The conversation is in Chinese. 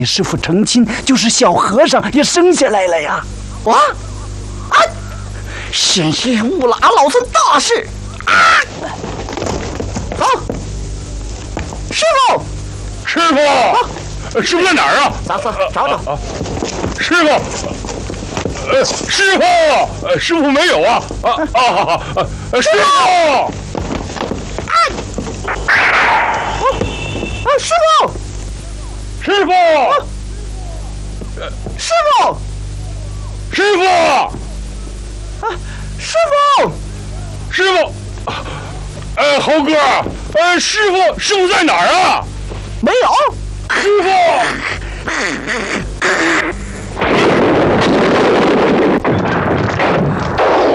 师傅成亲，就是小和尚也生下来了呀！ 啊！险些误了俺老孙大事啊！走，师傅， 师傅，师傅在哪儿啊？ 咱找找。 师傅，师傅，师傅没有啊！师傅， 师傅， 师傅， 师傅， 师傅， 师傅， 师傅，猴哥，师傅在哪儿啊？ 没有， 师傅。